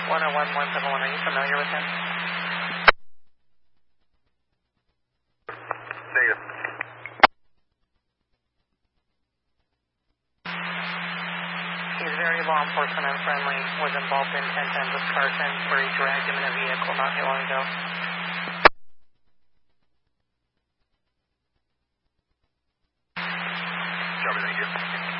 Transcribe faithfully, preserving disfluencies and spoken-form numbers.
one oh one one seven one, are you familiar with him? Negative. He's very law enforcement unfriendly, was involved in ten times with Carson, where he dragged him in a vehicle not too long ago. Copy, thank you.